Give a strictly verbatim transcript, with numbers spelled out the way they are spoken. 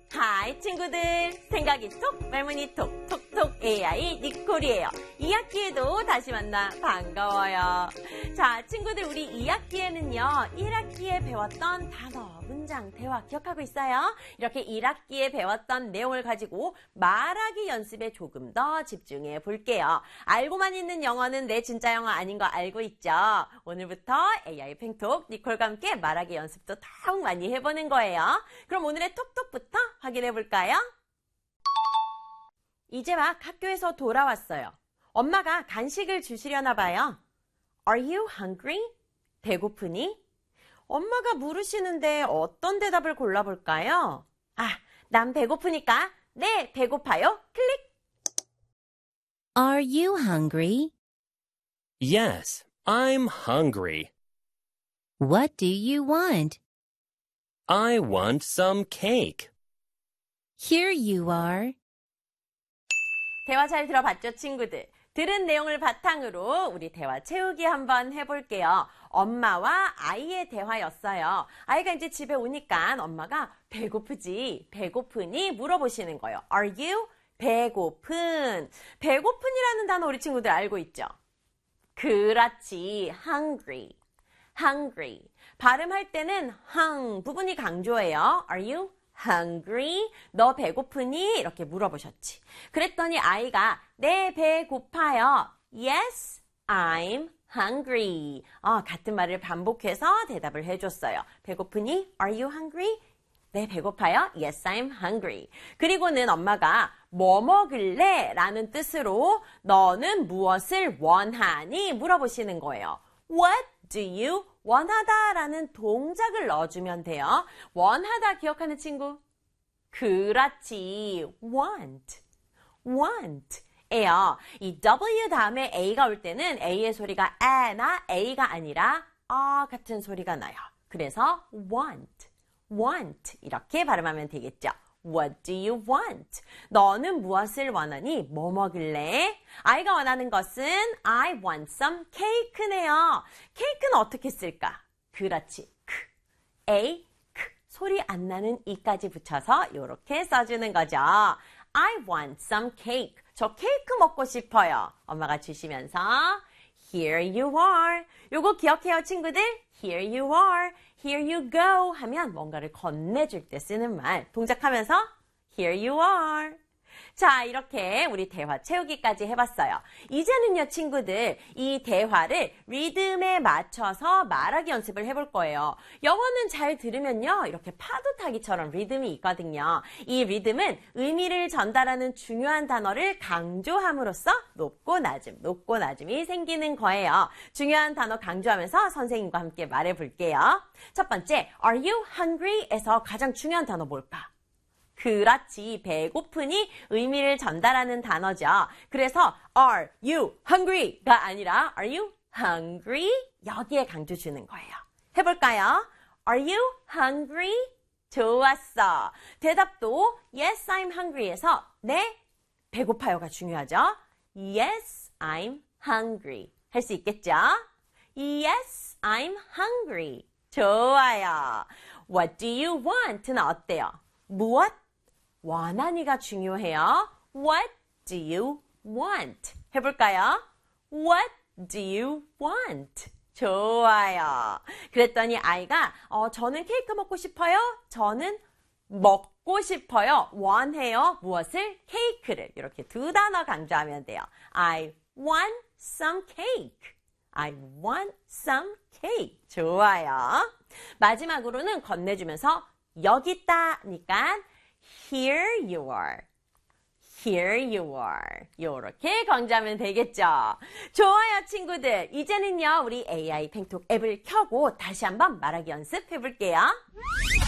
하이 친구들, 생각이 톡, 말문이 톡, 톡톡 에이아이 니콜이에요. 이 학기에도 다시 만나 반가워요. 자, 친구들 우리 이 학기에는요, 일 학기에 배웠던 단어, 문장, 대화 기억하고 있어요? 이렇게 일 학기에 배웠던 내용을 가지고 말하기 연습에 조금 더 집중해 볼게요. 알고만 있는 영어는 내 진짜 영어 아닌 거 알고 있죠? 오늘부터 에이아이 팽톡 니콜과 함께 말하기 연습도 더욱 많이 해보는 거예요. 그럼 오늘의 톡톡부터 확인해 볼까요? 이제 막 학교에서 돌아왔어요. 엄마가 간식을 주시려나 봐요. Are you hungry? 배고프니? 엄마가 물으시는데 어떤 대답을 골라볼까요? 아, 난 배고프니까 네, 배고파요. 클릭. Are you hungry? Yes, I'm hungry. What do you want? I want some cake. Here you are. 대화 잘 들어봤죠, 친구들? 들은 내용을 바탕으로 우리 대화 채우기 한번 해볼게요. 엄마와 아이의 대화였어요. 아이가 이제 집에 오니까 엄마가 배고프지, 배고프니? 물어보시는 거예요. Are you? 배고픈. 배고픈이라는 단어 우리 친구들 알고 있죠? 그렇지, hungry. hungry. 발음할 때는 hung 부분이 강조예요. Are you hungry? 너 배고프니? 이렇게 물어보셨지. 그랬더니 아이가 네, 배고파요. Yes, I'm hungry. 어, 같은 말을 반복해서 대답을 해줬어요. 배고프니? Are you hungry? 네, 배고파요. Yes, I'm hungry. 그리고는 엄마가 뭐 먹을래? 라는 뜻으로 너는 무엇을 원하니? 물어보시는 거예요. What do you 원하다 라는 동작을 넣어주면 돼요. 원하다 기억하는 친구? 그렇지. want. want. 에요. 이 W 다음에 A가 올 때는 A의 소리가 에나 A가 아니라 아 같은 소리가 나요. 그래서 want. want. 이렇게 발음하면 되겠죠. What do you want? 너는 무엇을 원하니? 뭐 먹을래? 아이가 원하는 것은 I want some cake네요. 케이크는 어떻게 쓸까? 그렇지. 크. A, 크. 소리 안 나는 이까지 붙여서 이렇게 써주는 거죠. I want some cake. 저 케이크 먹고 싶어요. 엄마가 주시면서 Here you are. 요거 기억해요, 친구들? Here you are. Here you go 하면 뭔가를 건네줄 때 쓰는 말. 동작하면서 Here you are. 자, 이렇게 우리 대화 채우기까지 해봤어요. 이제는요, 친구들, 이 대화를 리듬에 맞춰서 말하기 연습을 해볼 거예요. 영어는 잘 들으면요, 이렇게 파도 타기처럼 리듬이 있거든요. 이 리듬은 의미를 전달하는 중요한 단어를 강조함으로써 높고 낮음, 높고 낮음이 생기는 거예요. 중요한 단어 강조하면서 선생님과 함께 말해볼게요. 첫 번째, Are you hungry?에서 가장 중요한 단어 뭘까? 그렇지, 배고프니 의미를 전달하는 단어죠. 그래서 Are you hungry?가 아니라 Are you hungry? 여기에 강조 주는 거예요. 해볼까요? Are you hungry? 좋았어. 대답도 Yes, I'm hungry에서 네, 배고파요가 중요하죠. Yes, I'm hungry. 할 수 있겠죠? Yes, I'm hungry. 좋아요. What do you want?는 어때요? 무엇? 원하니가 중요해요. What do you want? 해볼까요? What do you want? 좋아요. 그랬더니 아이가 어, 저는 케이크 먹고 싶어요. 저는 먹고 싶어요. 원해요. 무엇을? 케이크를. 이렇게 두 단어 강조하면 돼요. I want some cake. I want some cake. 좋아요. 마지막으로는 건네주면서 여기 있다니까 Here you are. Here you are. 이렇게 강조하면 되겠죠. 좋아요, 친구들. 이제는요, 우리 에이아이 팽톡 앱을 켜고 다시 한번 말하기 연습해 볼게요.